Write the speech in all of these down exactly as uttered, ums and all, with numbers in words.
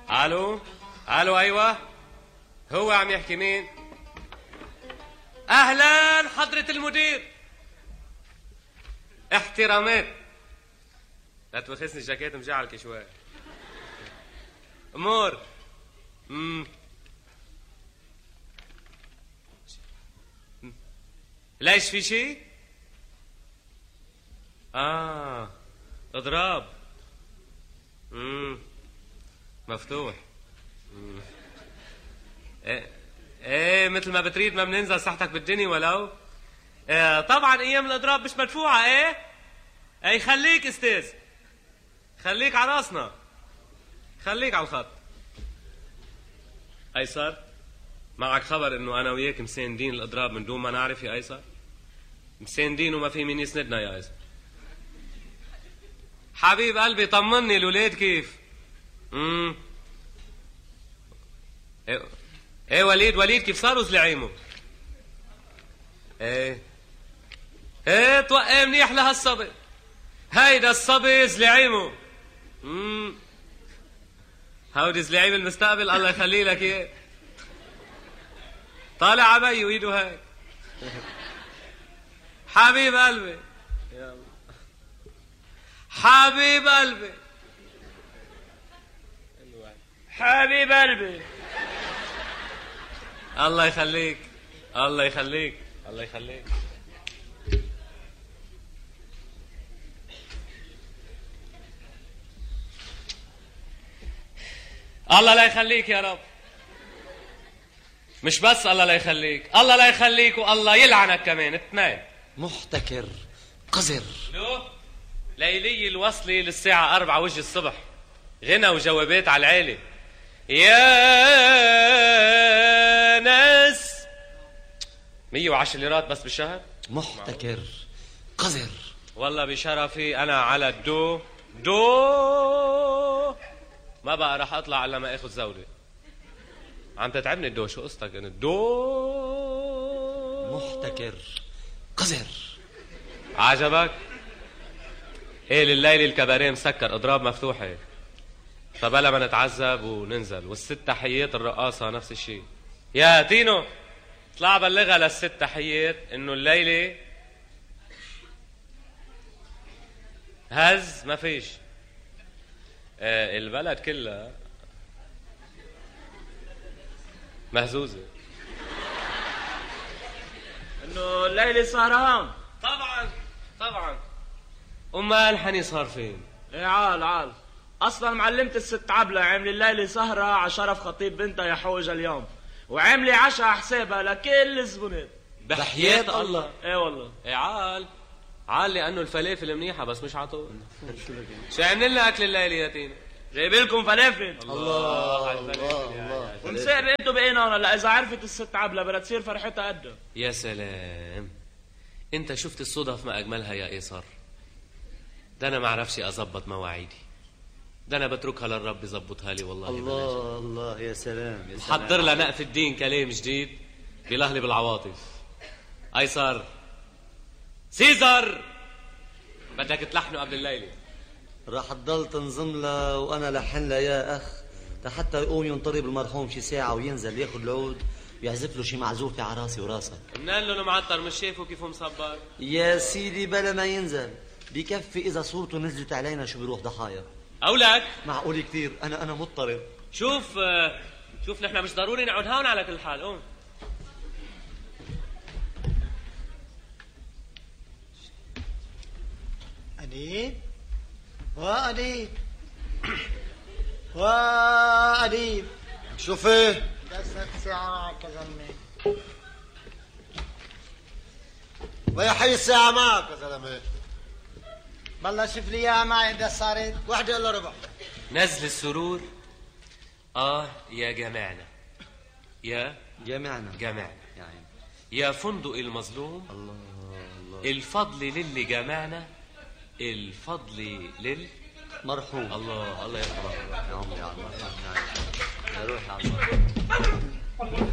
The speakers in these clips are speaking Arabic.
الو الو ايوه هو عم يحكي مين؟ اهلا حضرة المدير. احترامات. لا توخسني الجاكيت مجعلك شوي. امور امم ليش في شيء؟ اه اضراب. امم مفتوح. مم. ايه ايه مثل ما بتريد ما بننزل صحتك بالدنيا ولو. إيه طبعا ايام الاضراب مش مدفوعه. ايه اي خليك استاذ، خليك على راسنا، خليك على الخط. ايسر معك خبر انه انا وياك مساندين الاضراب من دون ما نعرف يا ايسر؟ مساندين وما في مين يسندنا يا ايسر. حبيب قلبي طمني الولاد كيف؟ امم ايه, ايه وليد وليد كيف صاروا زلعيمه؟ ايه ايه توقع منيح لهالصبي. هيدا الصبي زلعيمه. امم هودي زلعيم المستقبل الله يخلي لك اياه. طالع عبي وايده هيك. حبيب قلبي يلا حبيب قلبي حبيب قلبي. الله يخليك الله يخليك الله يخليك. الله لا يخليك يا رب. مش بس الله لا يخليك، الله لا يخليك والله يلعنك كمان اثنين. محتكر قذر. لو ليلي الوصلي للساعة أربعة وجه الصبح، غنى وجوابات على العالي. يا ناس مية وعشرة ليرات بس بالشهر. محتكر قذر. والله بشرفي أنا على الدو دو ما بقى راح أطلع إلا ما أخذ زولة. عم تتعبني الدو. شو قصتك أنا الدو؟ محتكر قذر. عجبك؟ ايه لليل الكباريه مسكر اضراب مفتوحه. فبلا ما نتعذب وننزل. والست تحيات الرقاصه نفس الشيء. يا تينو اطلع بلغها للست تحيات انه الليله هز ما فيش. آه البلد كلها مهزوزه انه الليله سهران. طبعا طبعا. امال حني صار فين؟ ايه عال عال. اصلا معلمة الست عبلة عامله الليله سهره على شرف خطيب بنتها يحوج اليوم، وعامله عشاء حسابها لكل الزبونات. بحياة الله. ايه والله. ايه عال عال لانه الفلافل منيحه بس مش عطول. شو عملنا لنا اكل الليله يا تينا؟ جايب لكم فلافل. الله الله الله. ومسائل انتوا بقينا هون. لا اذا عرفت الست عبلة بدها تصير فرحتها قدها. يا سلام. انت شفت الصدف ما اجملها يا ايسر. ده انا ما اعرفش اظبط مواعيدي. ده انا بتركها للرب يظبطها لي والله. الله الله يا سلام يا سلام. محضر لنا نقف الدين كلام جديد بيلهلي بالعواطف. ايسر سيزر بدك تلحنه قبل الليله. راح تضل تنظم لها وانا لحن لها يا اخ لحتى يقوم ينطرب المرحوم شي ساعه وينزل ياخذ العود ويعزف له شي معزوفه على راسي وراسك. منقال له معطر مش شايفه كيف مصبر؟ يا سيدي بلا ما ينزل بكفي اذا صورته نزلت علينا شو بيروح ضحايا. اولك معقول كثير. انا انا مضطرب. شوف شوف نحن مش ضروري نقعد هون على كل حال. قوم. أديب وأديب وأديب. شوف ايه دست ساعة معك يا زلمة. ويا حي الساعة معك يا زلمة. بالله شوف لي اياها معي اذا صارت وحدة الا ربع. نزل السرور. اه يا جماعنا يا جمعنا جماعنا يعني. يا فندق المظلوم. الله الله. الفضل للي جمعنا، الفضل لل مرحوم. الله الله يرحمه يا عمري على الله يا روحي على الله.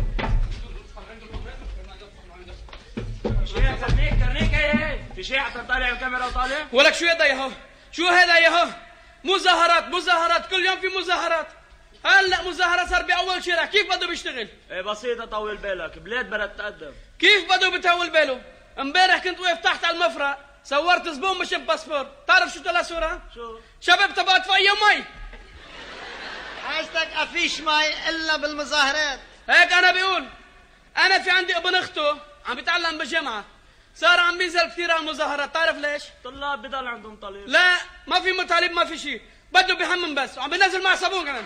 شو يا كرنيك كرنيك ايه في شيء عم طالع الكاميرا وطالع؟ ولك شو هذا يا هو؟ شو هذا يا هو؟ مظاهرات مظاهرات كل يوم في مظاهرات. هلا مظاهرة صار بأول شارع، كيف بده بيشتغل؟ ايه بسيطة، طول بالك، بلاد بدها تتقدم. كيف بده بيطول باله؟ امبارح كنت واقف تحت على المفرق، صورت زبون مش بباسبور، تعرف شو طلع صورة؟ شو؟ شباب تبعت في أي مي. حاجتك افيش مي الا بالمظاهرات. هيك أنا بيقول. أنا في عندي ابن أخته عم بيتعلم بالجامعة، صار عم بينزل كثير على المظاهرات، تعرف ليش؟ طلاب بضل عندهم طليب. لا ما في مطالب، ما في شيء، بده بيحمم بس وعم بينزل مع صابون كمان.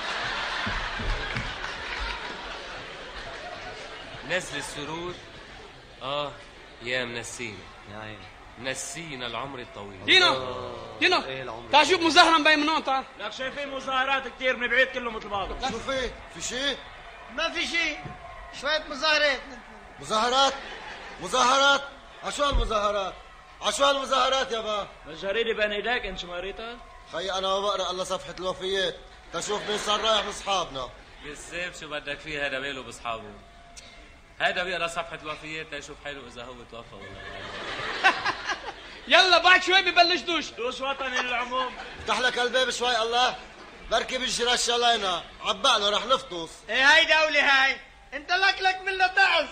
نزل السرور. اه يا منسين، يا عيني نسينا العمر الطويل. دينو دينو إيه العمر؟ تعال شوف مظاهرة مبين من هون، تعال. لك شايفين مظاهرات كتير من بعيد كله مثل بعضه. شو في؟ في شيء؟ ما في شيء، شوية مظاهرات. مظاهرات؟ مظاهرات؟ عشو هالمظاهرات؟ عشو هالمظاهرات يابا؟ الجريدة بين ايديك انت ما قريتها؟ خي انا ما بقرا الا صفحة الوفيات، تشوف مين صار رايح لاصحابنا. بالسيف شو بدك فيه، هذا ماله باصحابه؟ هذا بيقرا صفحة الوفيات تيشوف حاله اذا هو توفى ولا لا. يلا بعد شوي ببلش دوش. دوش وطني للعموم. افتح لك الباب شوي الله، بركي بيجي رش علينا، عبقنا رح نفطس. ايه هاي دولة هاي، انت لك لك منه تعس.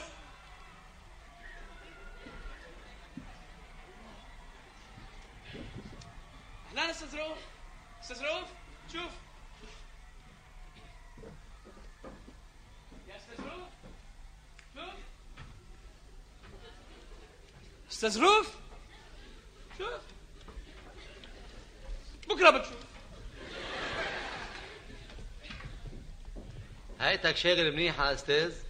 اهلا استاذ رؤوف. استاذ رؤوف شوف يا استاذ رؤوف. شوف استاذ رؤوف، شوف بكره بتشوف. هيتك شاغل منيح يا استاذ.